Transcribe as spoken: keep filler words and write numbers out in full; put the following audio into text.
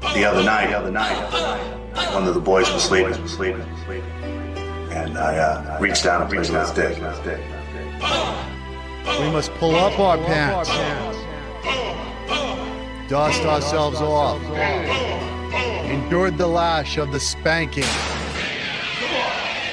the other night, the other night, one of the boys was sleeping, was sleeping, was sleeping, and I uh, reached down and reached down his dick. We must pull up our pants, dust ourselves off, endured the lash of the spanking.